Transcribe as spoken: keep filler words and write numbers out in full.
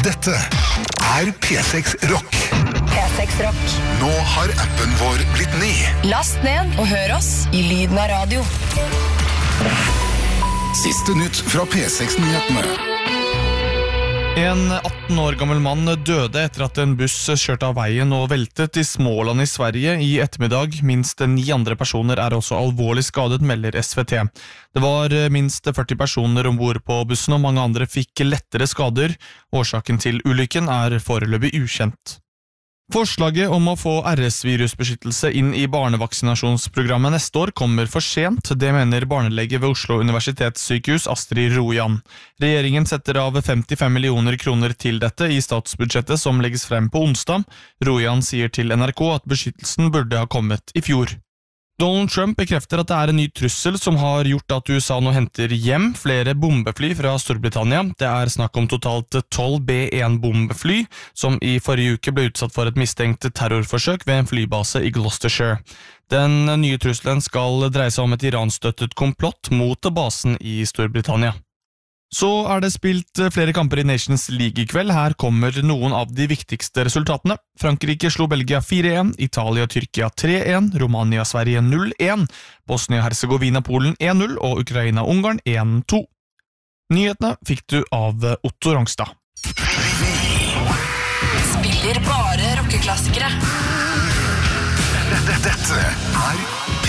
Dette er P seks Rock. P seks Rock. Nå har appen vår blitt ny. Last ned og hør oss i lyden av radio. Siste nytt fra P seks-nyhetene. En atten år gammel mann døde etter at en buss kjørte av veien og veltet i Småland i Sverige i ettermiddag. Minst ni andre personer er også alvorlig skadet, melder S V T. Det var minst førti personer ombord på bussen, og mange andre fikk lettere skader. Årsaken til ulykken er foreløpig ukjent. Forslaget om å få R S-virusbeskyttelse inn i barnevaksinasjonsprogrammet neste år kommer for sent, det mener barnelege ved Oslo Universitetssykehus Astrid Rojan. Regjeringen setter av femtifem millioner kroner til dette i statsbudsjettet som legges frem på onsdag. Rojan sier til N R K at beskyttelsen burde ha kommet i fjor. Donald Trump bekrefter at det er en ny trussel som har gjort at U S A nå henter hjem flere bombefly fra Storbritannia. Det er snakk om totalt tolv B one bombefly, som i forrige uke ble utsatt for et mistenkt terrorforsøk ved en flybase i Gloucestershire. Den nye trusselen skal dreie seg om et iranstøttet komplott mot basen i Storbritannia. Så er det spilt flere kamper i Nations League i kveld. Her kommer noen av de viktigste resultatene. Frankrike slo Belgia fire one, Italia-Tyrkia tre one, Romania-Sverige null one, Bosnia-Herzegovina-Polen one null og Ukraina-Ungarn one two. Nyhetene fikk du av Otto Rongstad. Spiller bare rockeklassikere. Dette er